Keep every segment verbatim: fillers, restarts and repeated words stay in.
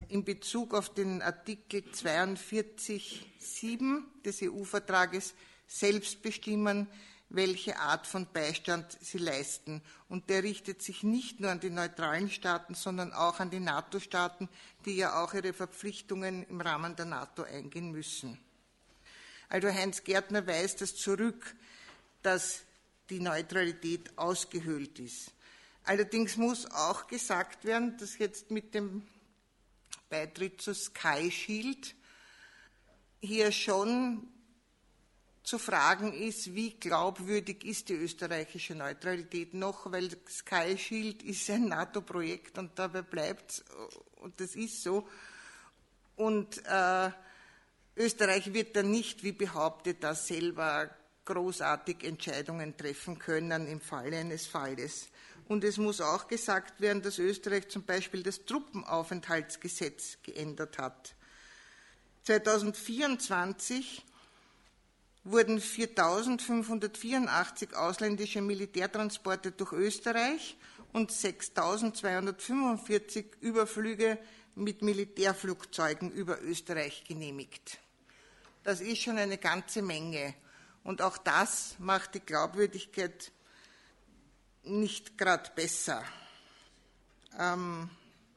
in Bezug auf den Artikel zweiundvierzig Absatz sieben des E U-Vertrages selbst bestimmen, welche Art von Beistand sie leisten. Und der richtet sich nicht nur an die neutralen Staaten, sondern auch an die NATO-Staaten, die ja auch ihre Verpflichtungen im Rahmen der NATO eingehen müssen. Also Heinz Gärtner weist es zurück, dass die Neutralität ausgehöhlt ist. Allerdings muss auch gesagt werden, dass jetzt mit dem Beitritt zu Sky Shield hier schon zu fragen ist, wie glaubwürdig ist die österreichische Neutralität noch, weil Sky Shield ist ein NATO-Projekt und dabei bleibt es, und das ist so. Und äh, Österreich wird dann nicht, wie behauptet, da selber großartig Entscheidungen treffen können im Falle eines Falles. Und es muss auch gesagt werden, dass Österreich zum Beispiel das Truppenaufenthaltsgesetz geändert hat. zweitausendvierundzwanzig wurden viertausendfünfhundertvierundachtzig ausländische Militärtransporte durch Österreich und sechstausendzweihundertfünfundvierzig Überflüge mit Militärflugzeugen über Österreich genehmigt. Das ist schon eine ganze Menge. Und auch das macht die Glaubwürdigkeit nicht gerade besser. Ähm,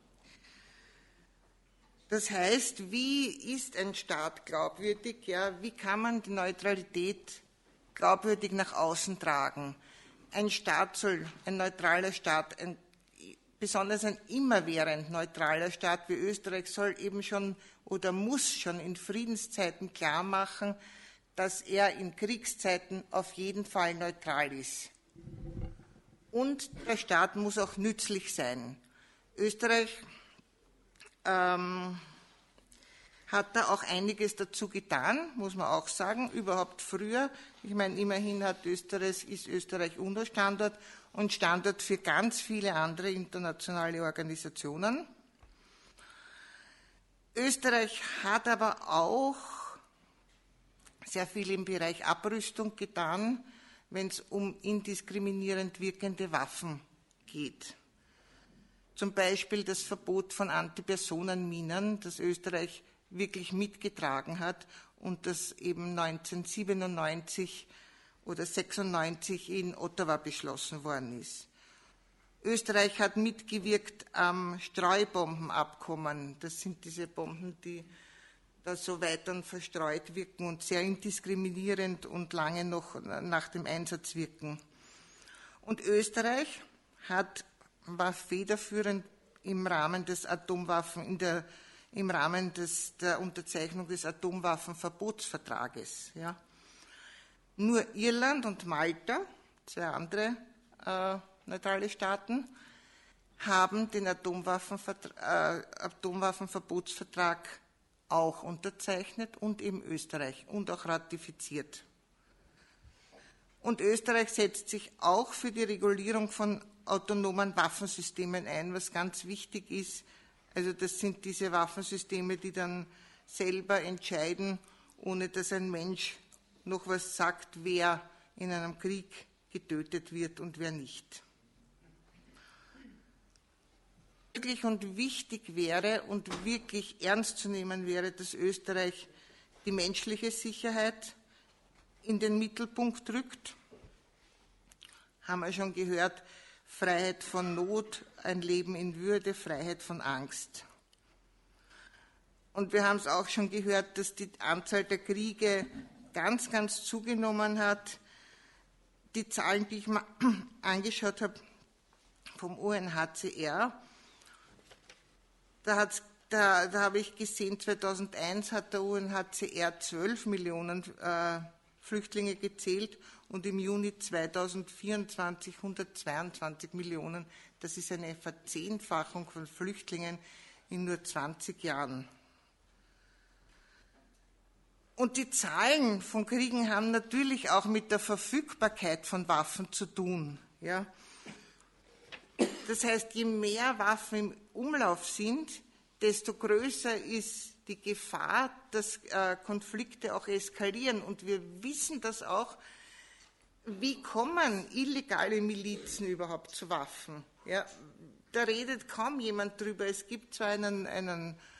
das heißt, wie ist ein Staat glaubwürdig? Ja, wie kann man die Neutralität glaubwürdig nach außen tragen? Ein Staat soll, ein neutraler Staat, ein, besonders ein immerwährend neutraler Staat wie Österreich soll eben schon oder muss schon in Friedenszeiten klar machen, dass er in Kriegszeiten auf jeden Fall neutral ist. Und der Staat muss auch nützlich sein. Österreich ähm, hat da auch einiges dazu getan, muss man auch sagen, überhaupt früher. Ich meine, immerhin hat Österreich, ist Österreich UNO-Standort und Standort für ganz viele andere internationale Organisationen. Österreich hat aber auch sehr viel im Bereich Abrüstung getan, wenn es um indiskriminierend wirkende Waffen geht. Zum Beispiel das Verbot von Antipersonenminen, das Österreich wirklich mitgetragen hat und das eben neunzehnhundertsiebenundneunzig oder sechsundneunzig in Ottawa beschlossen worden ist. Österreich hat mitgewirkt am Streubombenabkommen. Das sind diese Bomben, die da so weiter verstreut wirken und sehr indiskriminierend und lange noch nach dem Einsatz wirken. Und Österreich hat, war federführend im Rahmen des Atomwaffen, in der, im Rahmen des, der Unterzeichnung des Atomwaffenverbotsvertrages. Ja. Nur Irland und Malta, zwei andere äh, neutrale Staaten, haben den Atomwaffenvertra- äh, Atomwaffenverbotsvertrag auch unterzeichnet und eben Österreich und auch ratifiziert. Und Österreich setzt sich auch für die Regulierung von autonomen Waffensystemen ein, was ganz wichtig ist. Also das sind diese Waffensysteme, die dann selber entscheiden, ohne dass ein Mensch noch was sagt, wer in einem Krieg getötet wird und wer nicht. Möglich und wichtig wäre und wirklich ernst zu nehmen wäre, dass Österreich die menschliche Sicherheit in den Mittelpunkt rückt. Haben wir schon gehört, Freiheit von Not, ein Leben in Würde, Freiheit von Angst. Und wir haben es auch schon gehört, dass die Anzahl der Kriege ganz, ganz zugenommen hat. Die Zahlen, die ich mal angeschaut habe vom U N H C R, Da, hat's, da, da habe ich gesehen, zweitausendeins hat der U N H C R zwölf Millionen äh, Flüchtlinge gezählt und im Juni zweitausendvierundzwanzig hundertzweiundzwanzig Millionen. Das ist eine Verzehnfachung von Flüchtlingen in nur zwanzig Jahren. Und die Zahlen von Kriegen haben natürlich auch mit der Verfügbarkeit von Waffen zu tun. Ja. Das heißt, je mehr Waffen im Umlauf sind, desto größer ist die Gefahr, dass äh, Konflikte auch eskalieren. Und wir wissen das auch, wie kommen illegale Milizen überhaupt zu Waffen? Ja, da redet kaum jemand drüber. Es gibt zwar einen, einen